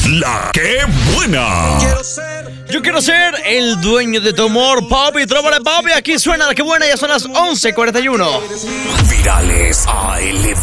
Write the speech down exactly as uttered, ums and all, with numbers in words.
La que buena. Yo quiero ser el dueño de tu amor, papi. Tróvale, papi. Aquí suena La que buena. Ya son las once cuarenta y uno. Virales A L